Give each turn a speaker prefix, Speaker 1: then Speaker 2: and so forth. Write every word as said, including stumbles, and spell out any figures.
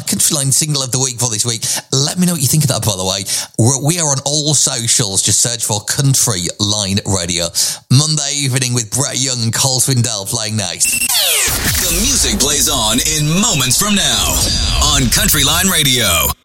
Speaker 1: our Country Line single of the week for this week. Let me know what you think of that, by the way. We're, we are on all socials. Just search for Country Line Radio. Monday evening with Brett Young and Cole Swindell playing next.
Speaker 2: The music plays on in moments from now on Country Line Radio.